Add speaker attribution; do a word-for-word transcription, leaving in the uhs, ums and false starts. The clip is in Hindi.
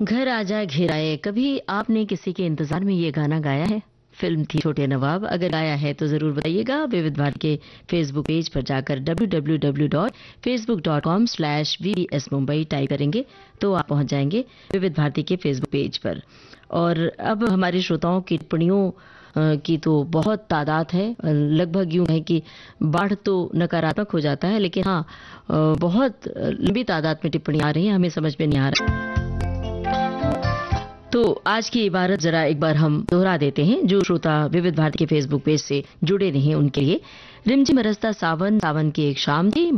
Speaker 1: घर आ जाए घेराए, कभी आपने किसी के इंतजार में ये गाना गाया है? फिल्म थी छोटे नवाब। अगर गाया है तो जरूर बताइएगा। विविध भारती के फेसबुक पेज पर जाकर W W W dot Facebook dot com slash we B S Mumbai type करेंगे तो आप पहुंच जाएंगे विविध भारती के फेसबुक पेज पर। और अब हमारे श्रोताओं की टिप्पणियों अ, की तो बहुत तादाद है। अ, लगभग यूं है कि बाढ़ तो नकारात्मक हो जाता है, लेकिन हाँ अ, बहुत लंबी तादाद में टिप्पणी आ रही है, हमें समझ में नहीं आ रहा। तो आज की इबारत जरा एक बार हम दोहरा देते हैं, जो श्रोता विविध भारती के फेसबुक पेज से जुड़े नहीं उनके लिए। रिमझिम बरसता सावन, सावन की एक शाम थी,